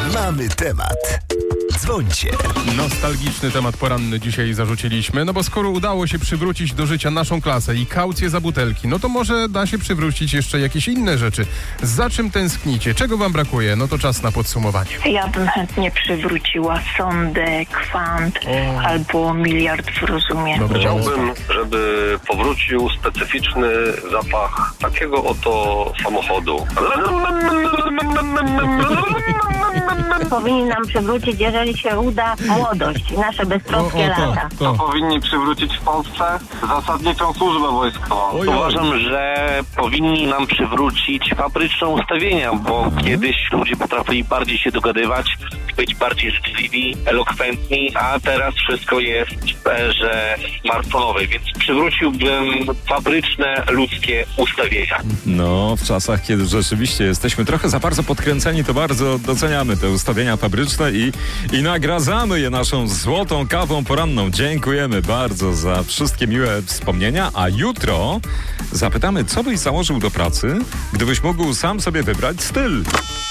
Mamy temat. Dzwońcie. Nostalgiczny temat poranny dzisiaj zarzuciliśmy, no bo skoro udało się przywrócić do życia naszą klasę i kaucję za butelki, no to może da się przywrócić jeszcze jakieś inne rzeczy. Za czym tęsknicie? Czego wam brakuje? No to czas na podsumowanie. Ja bym chętnie przywróciła sondę, kwant albo miliard w rozumie. Chciałbym, żeby powrócił specyficzny zapach takiego oto samochodu. Powinni nam przywrócić, jeżeli się uda, młodość i nasze beztroskie lata. To powinni przywrócić w Polsce zasadniczą służbę wojskową. Uważam, że powinni nam przywrócić fabryczne ustawienia, bo kiedyś ludzie potrafili bardziej się dogadywać, być bardziej życzliwi, elokwentni, a teraz wszystko jest w erze smartfonowej, więc przywróciłbym fabryczne, ludzkie ustawienia. No, w czasach, kiedy rzeczywiście jesteśmy trochę za bardzo podkręceni, to bardzo doceniamy te ustawienia fabryczne i nagradzamy je naszą złotą kawą poranną. Dziękujemy bardzo za wszystkie miłe wspomnienia, a jutro zapytamy, co byś założył do pracy, gdybyś mógł sam sobie wybrać styl.